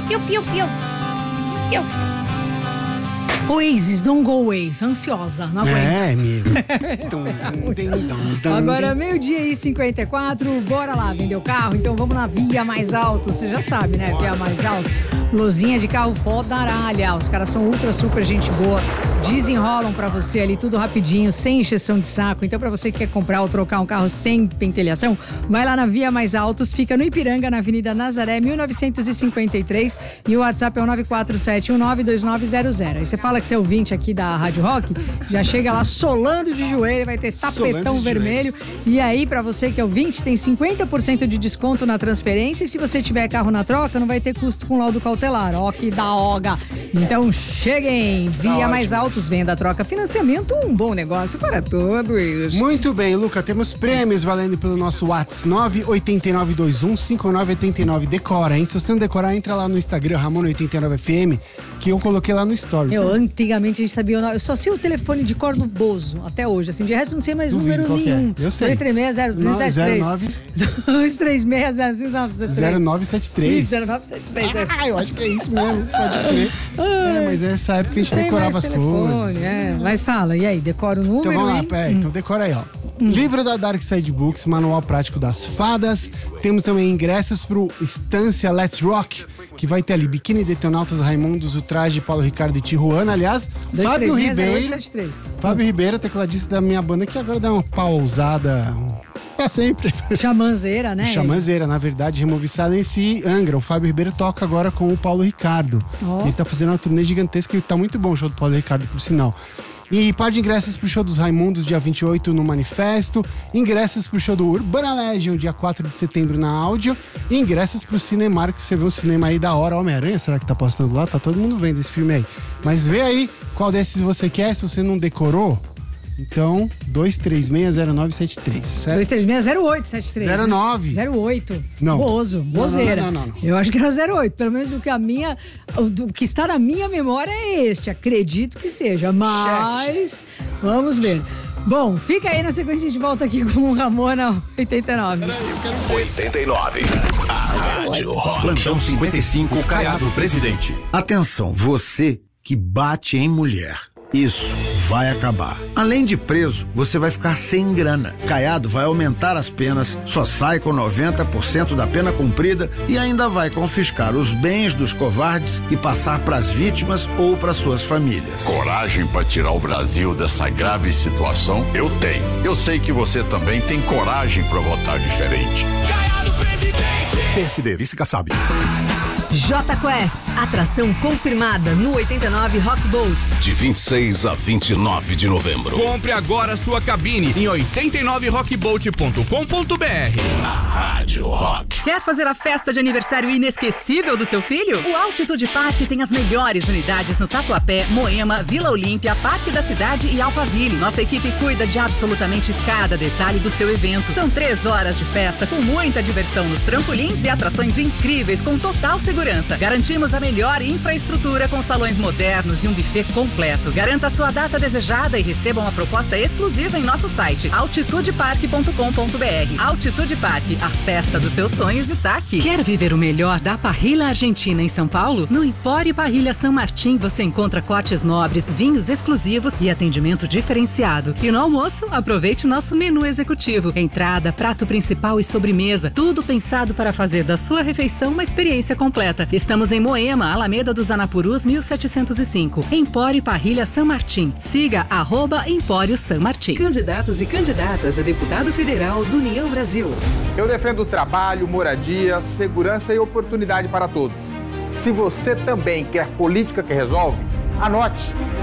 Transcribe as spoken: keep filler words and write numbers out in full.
Piu, piu, piu. Piu. Oasis, Don't Go Away. Ansiosa, não aguento. É, amigo. Agora, meio-dia e cinquenta e quatro, bora lá vender o carro? Então vamos na Via Mais Alto, você já sabe, né? Via Mais Altos, lozinha de carro foda aralha. Os caras são ultra, super gente boa, desenrolam pra você ali tudo rapidinho, sem encheção de saco. Então pra você que quer comprar ou trocar um carro sem pentelhação, vai lá na Via Mais Altos, fica no Ipiranga, na Avenida Nazaré, mil novecentos e cinquenta e três, e o WhatsApp é o nove quatro sete um nove dois nove zero zero. Aí você fala que você é ouvinte aqui da Rádio Rock, já chega lá solando de joelho, vai ter tapetão vermelho. E aí, pra você que é ouvinte, tem cinquenta por cento de desconto na transferência, e se você tiver carro na troca, não vai ter custo com laudo cautelar. Ó, que da hoga. Então cheguem, Via tá Mais Altos, venda, troca, financiamento, um bom negócio para todos. Muito bem, Luca, temos prêmios valendo pelo nosso WhatsApp nove oito nove dois um cinco nove oito nove. Decora, hein? Se você não decorar, entra lá no Instagram, Ramon oitenta e nove F M, que eu coloquei lá no Stories. Eu, antigamente a gente sabia o nome, eu só sei o telefone de cor do Bozo, até hoje, assim, de resto não sei mais Duvido, número nenhum. É? Eu sei. dois três seis zero zero sete três. dois três seis zero zero sete três. zero nove sete três. zero nove sete três. Ah, eu acho que é isso mesmo, pode crer. É, mas essa época a gente decorava as telefone, coisas. É. Mas fala, e aí, decora o número? Então vamos lá, hein? pé, então decora aí, ó. Hum. Livro da Dark Side Books, Manual Prático das Fadas. Temos também ingressos pro Estância Let's Rock, que vai ter ali Biquíni Detonautas, Raimundos, o Traje, Paulo Ricardo e Tijuana. Aliás, dois, Fábio três, Ribeiro. zero oito sete três. Fábio Ribeiro, tecladista da minha banda, que agora dá uma pausada pra sempre. Chamanzeira, né? Chamanzeira, na verdade, Remove Silence e Angra. O Fábio Ribeiro toca agora com o Paulo Ricardo. Oh. Ele tá fazendo uma turnê gigantesca e tá muito bom o show do Paulo Ricardo, por sinal. E par de ingressos pro show dos Raimundos, dia vinte e oito, no Manifesto. Ingressos pro show do Urbana Legion, dia quatro de setembro, na Áudio. E ingressos pro Cinemark, que você vê um cinema aí da hora. Homem-Aranha, será que tá postando lá? Tá todo mundo vendo esse filme aí. Mas vê aí qual desses você quer, se você não decorou. Então, dois três seis zero nove sete três, certo? dois três seis zero oito sete três. zero nove. Né? zero oito. Não. Bozo, bozeira. Não, não, não, não, não. Eu acho que era zero oito. Pelo menos o que a minha, o que está na minha memória é este. Acredito que seja. Mas, vamos ver. Bom, fica aí, na sequência a gente volta aqui com o Ramona oitenta e nove. oitenta e nove. A Rádio Rock. Plantão cinquenta e cinco, Caiado Presidente. Atenção, você que bate em mulher. Isso vai acabar. Além de preso, você vai ficar sem grana. Caiado vai aumentar as penas, só sai com noventa por cento da pena cumprida e ainda vai confiscar os bens dos covardes e passar para as vítimas ou para suas famílias. Coragem para tirar o Brasil dessa grave situação? Eu tenho. Eu sei que você também tem coragem para votar diferente. Caiado Presidente. P S D, Vice Kassab. J Quest, atração confirmada no oitenta e nove Rock Boat. De vinte e seis a vinte e nove de novembro. Compre agora sua cabine em oitenta e nove rock boat ponto com ponto b r. Na Rádio Rock. Quer fazer a festa de aniversário inesquecível do seu filho? O Altitude Park tem as melhores unidades no Tatuapé, Moema, Vila Olímpia, Parque da Cidade e Alphaville. Nossa equipe cuida de absolutamente cada detalhe do seu evento. São três horas de festa com muita diversão nos trampolins e atrações incríveis com total segurança. Garantimos a melhor infraestrutura com salões modernos e um buffet completo. Garanta a sua data desejada e receba uma proposta exclusiva em nosso site altitude park ponto com ponto b r. Altitude Park, a festa dos seus sonhos está aqui. Quer viver o melhor da parrilha argentina em São Paulo? No Empório Parrilha San Martín você encontra cortes nobres, vinhos exclusivos e atendimento diferenciado. E no almoço, aproveite o nosso menu executivo. Entrada, prato principal e sobremesa. Tudo pensado para fazer da sua refeição uma experiência completa. Estamos em Moema, Alameda dos Anapurus, mil setecentos e cinco. Empório Parrilha San Martín. Siga arroba Empório San Martín. Candidatos e candidatas a deputado federal do União Brasil. Eu defendo trabalho, moradia, segurança e oportunidade para todos. Se você também quer política que resolve, anote.